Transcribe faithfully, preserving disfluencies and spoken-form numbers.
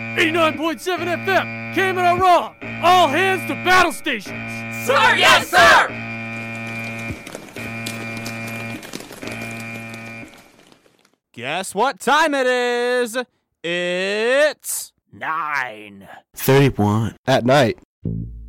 eighty-nine point seven F M, Kamino Raw. All hands to battle stations. Sir, yes, sir! Guess what time it is? It's nine thirty-one at night.